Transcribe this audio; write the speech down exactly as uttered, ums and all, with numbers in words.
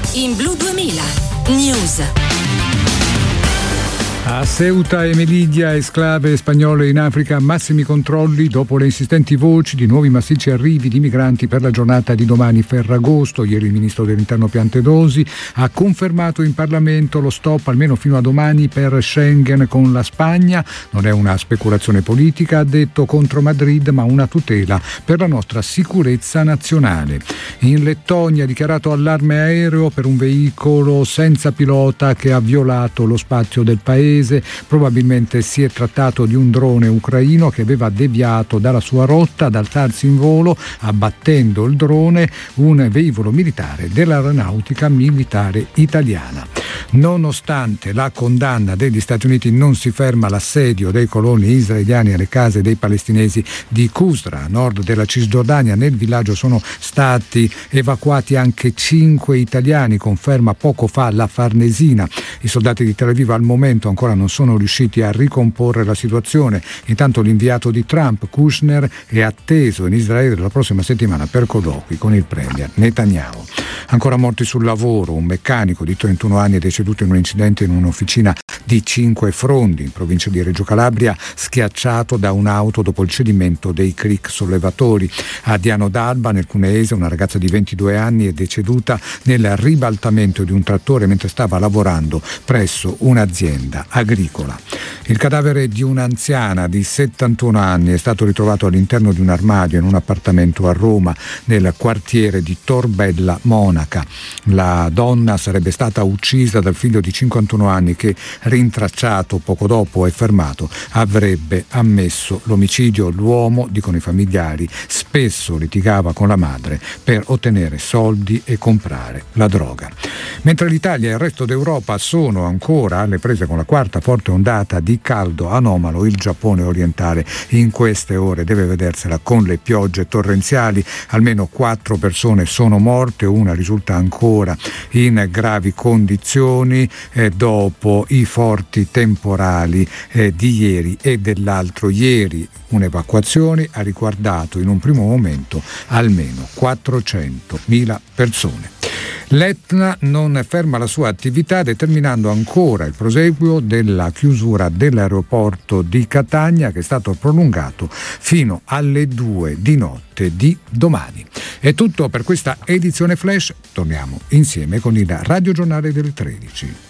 in Blu duemila News. A Ceuta e Melilla, esclave spagnole in Africa, massimi controlli dopo le insistenti voci di nuovi massicci arrivi di migranti per la giornata di domani Ferragosto. Ieri il ministro dell'Interno Piantedosi ha confermato in Parlamento lo stop almeno fino a domani per Schengen con la Spagna. Non è una speculazione politica, ha detto, contro Madrid, ma una tutela per la nostra sicurezza nazionale. In Lettonia ha dichiarato allarme aereo per un veicolo senza pilota che ha violato lo spazio del paese. Probabilmente si è trattato di un drone ucraino che aveva deviato dalla sua rotta ad alzarsi in volo, abbattendo il drone un velivolo militare dell'aeronautica militare italiana. Nonostante la condanna degli Stati Uniti, non si ferma l'assedio dei coloni israeliani alle case dei palestinesi di Qusra, a nord della Cisgiordania. Nel villaggio sono stati evacuati anche cinque italiani, conferma poco fa la Farnesina. I soldati di Tel Aviv al momento ancora non sono riusciti a ricomporre la situazione. Intanto l'inviato di Trump, Kushner, è atteso in Israele la prossima settimana per colloqui con il premier Netanyahu. Ancora morti sul lavoro, un meccanico di trentuno anni è deceduto in un incidente in un'officina di Cinque Frondi, in provincia di Reggio Calabria, schiacciato da un'auto dopo il cedimento dei cric sollevatori. A Diano d'Alba, nel Cuneese, una ragazza di ventidue anni è deceduta nel ribaltamento di un trattore mentre stava lavorando presso un'azienda agricola. Il cadavere di un'anziana di settantuno anni è stato ritrovato all'interno di un armadio in un appartamento a Roma, nel quartiere di Torbella Monaca. La donna sarebbe stata uccisa dal figlio di cinquantuno anni che, rintracciato poco dopo e fermato, avrebbe ammesso l'omicidio. L'uomo, dicono i familiari, spesso litigava con la madre per ottenere soldi e comprare la droga. Mentre l'Italia e il resto d'Europa sono ancora alle prese con la quarta forte ondata di caldo anomalo, il Giappone orientale in queste ore deve vedersela con le piogge torrenziali. Almeno quattro persone sono morte, una risulta ancora in gravi condizioni eh, dopo i forti temporali eh, di ieri e dell'altro ieri. Un'evacuazione ha riguardato in un primo momento almeno quattrocentomila persone. L'Etna non ferma la sua attività, determinando ancora il proseguo della chiusura dell'aeroporto di Catania, che è stato prolungato fino alle due di notte di domani. È tutto per questa edizione flash. Torniamo insieme con il radiogiornale delle tredici.